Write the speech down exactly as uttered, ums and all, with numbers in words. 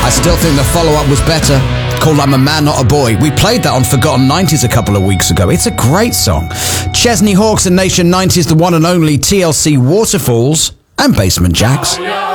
I still think the follow-up was better, called I'm a Man Not a Boy. We played that on Forgotten nineties a couple of weeks ago. It's a great song. Chesney Hawkes and Nation nineties, the one and only T L C Waterfalls and Basement Jaxx.